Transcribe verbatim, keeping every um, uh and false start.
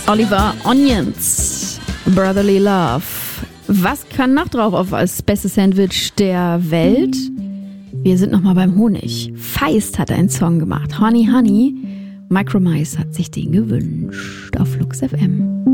Oliver Onions, Brotherly Love. Was kann noch drauf auf das beste Sandwich der Welt? Wir sind nochmal beim Honig. Feist hat einen Song gemacht. Honey, Honey. Micromise hat sich den gewünscht auf Flux F M.